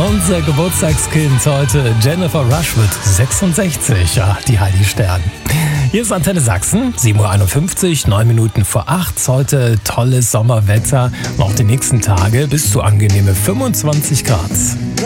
Unser Geburtstagskind heute, Jennifer Rush, wird 66. Ja, die Heidi Stern. Hier ist Antenne Sachsen, 7:51 Uhr, 9 Minuten vor 8. Heute tolles Sommerwetter. Auch die nächsten Tage bis zu angenehme 25 Grad.